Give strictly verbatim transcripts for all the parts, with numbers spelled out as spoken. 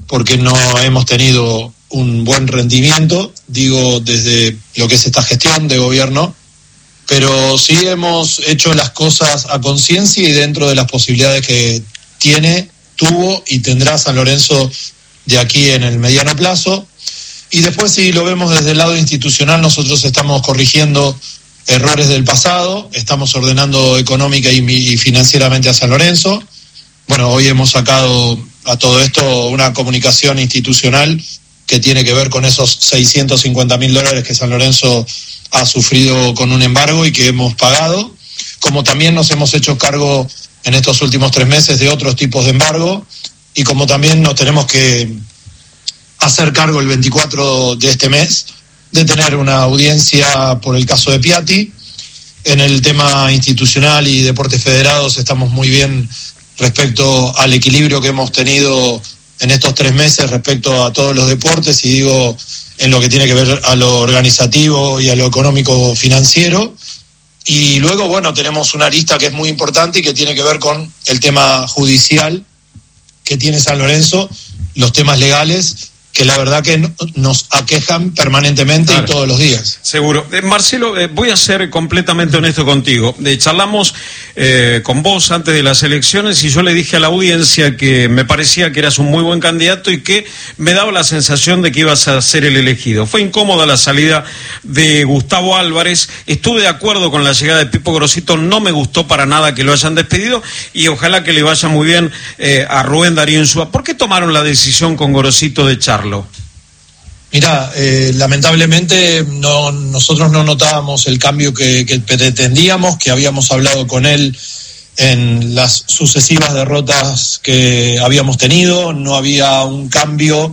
porque no hemos tenido un buen rendimiento, digo, desde lo que es esta gestión de gobierno, pero sí hemos hecho las cosas a conciencia y dentro de las posibilidades que tiene, tuvo y tendrá San Lorenzo de aquí en el mediano plazo. Y después, si lo vemos desde el lado institucional, nosotros estamos corrigiendo errores del pasado, estamos ordenando económica y, y financieramente a San Lorenzo. Bueno, hoy hemos sacado a todo esto una comunicación institucional que tiene que ver con esos seiscientos cincuenta mil dólares que San Lorenzo ha sufrido con un embargo y que hemos pagado, como también nos hemos hecho cargo en estos últimos tres meses de otros tipos de embargo, y como también nos tenemos que hacer cargo el veinticuatro de este mes de tener una audiencia por el caso de Piatti. En el tema institucional y deportes federados estamos muy bien respecto al equilibrio que hemos tenido en estos tres meses respecto a todos los deportes, y digo en lo que tiene que ver a lo organizativo y a lo económico financiero. Y luego, bueno, tenemos una arista que es muy importante y que tiene que ver con el tema judicial que tiene San Lorenzo, los temas legales, que la verdad que nos aquejan permanentemente, claro, y todos los días. Seguro. Eh, Marcelo, eh, voy a ser completamente honesto contigo. Eh, charlamos eh, con vos antes de las elecciones y yo le dije a la audiencia que me parecía que eras un muy buen candidato y que me daba la sensación de que ibas a ser el elegido. Fue incómoda la salida de Gustavo Álvarez. Estuve de acuerdo con la llegada de Pipo Gorosito. No me gustó para nada que lo hayan despedido y ojalá que le vaya muy bien eh, a Rubén Darío Insúa. ¿Por qué tomaron la decisión con Gorosito de echarlo? Mirá, eh, lamentablemente no, nosotros no notábamos el cambio que, que pretendíamos, que habíamos hablado con él en las sucesivas derrotas que habíamos tenido. No había un cambio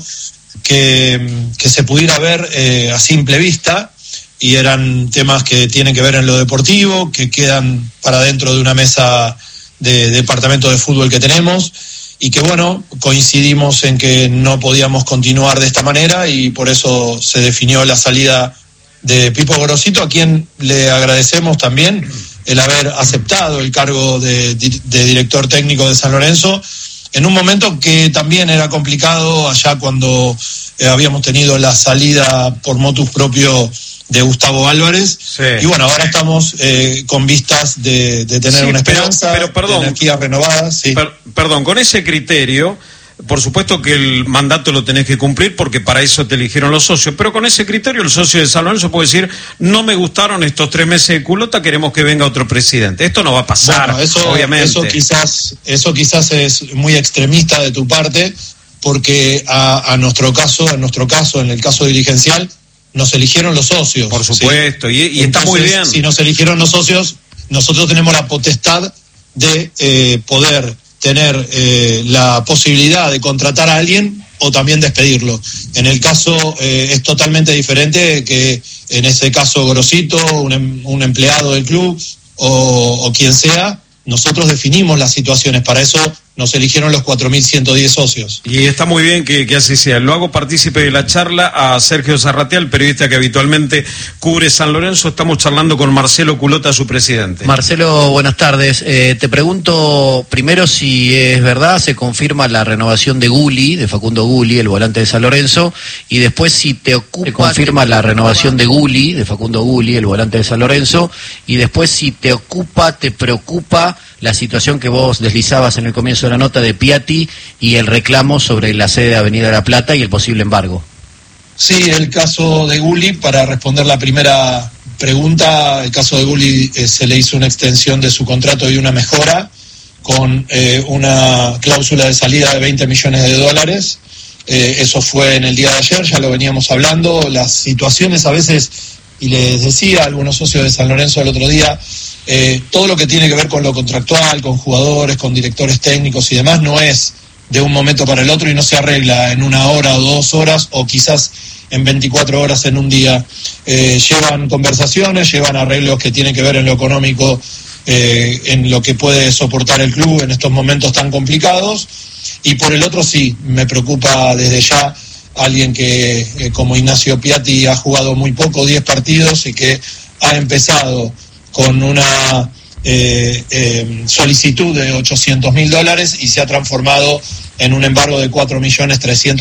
que, que se pudiera ver eh, a simple vista, y eran temas que tienen que ver en lo deportivo, que quedan para dentro de una mesa de, de departamento de fútbol que tenemos, y que bueno, coincidimos en que no podíamos continuar de esta manera y por eso se definió la salida de Pipo Gorosito, a quien le agradecemos también el haber aceptado el cargo de, de director técnico de San Lorenzo en un momento que también era complicado allá cuando eh, habíamos tenido la salida por motus propio de Gustavo Álvarez. Sí. Y bueno, ahora estamos eh, con vistas de, de tener sí, una esperanza, pero, pero, perdón, de energía renovada. Sí. Per, perdón, con ese criterio, por supuesto que el mandato lo tenés que cumplir porque para eso te eligieron los socios, pero con ese criterio el socio de San Lorenzo puede decir: no me gustaron estos tres meses de culota, queremos que venga otro presidente. Esto no va a pasar, bueno, eso, obviamente. Eso quizás, eso quizás es muy extremista de tu parte, porque a, a nuestro caso, en nuestro caso, en el caso dirigencial, nos eligieron los socios. Por supuesto, ¿sí? y, y Entonces, está muy bien. Si nos eligieron los socios, nosotros tenemos la potestad de eh, poder tener eh, la posibilidad de contratar a alguien o también despedirlo. En el caso eh, es totalmente diferente, que en ese caso Gorosito, un, em, un empleado del club o, o quien sea, nosotros definimos las situaciones. Para eso nos eligieron los cuatro mil ciento diez socios. Y está muy bien que, que así sea. Lo hago partícipe de la charla a Sergio Zarratea, periodista que habitualmente cubre San Lorenzo. Estamos charlando con Marcelo Culota, su presidente. Marcelo, buenas tardes. Eh, te pregunto primero si es verdad, se confirma la renovación de Gulli, de Facundo Gulli, el volante de San Lorenzo, y después si te ocupa... Se confirma la renovación de Gulli, de Facundo Gulli, el volante de San Lorenzo, y después si te ocupa, te preocupa la situación que vos deslizabas en el comienzo de la nota de Piatti y el reclamo sobre la sede de Avenida La Plata y el posible embargo. Sí, el caso de Gulli, para responder la primera pregunta, el caso de Gulli eh, se le hizo una extensión de su contrato y una mejora con eh, una cláusula de salida de veinte millones de dólares. Eh, eso fue en el día de ayer, ya lo veníamos hablando. Las situaciones a veces, y les decía a algunos socios de San Lorenzo el otro día, Eh, todo lo que tiene que ver con lo contractual, con jugadores, con directores técnicos y demás, no es de un momento para el otro y no se arregla en una hora o dos horas o quizás en veinticuatro horas en un día. Eh, llevan conversaciones, llevan arreglos que tienen que ver en lo económico, eh, en lo que puede soportar el club en estos momentos tan complicados. Y por el otro sí, me preocupa desde ya alguien que eh, como Ignacio Piatti ha jugado muy poco, diez partidos, y que ha empezado con una eh, eh, solicitud de ochocientos mil dólares y se ha transformado en un embargo de cuatro millones trescientos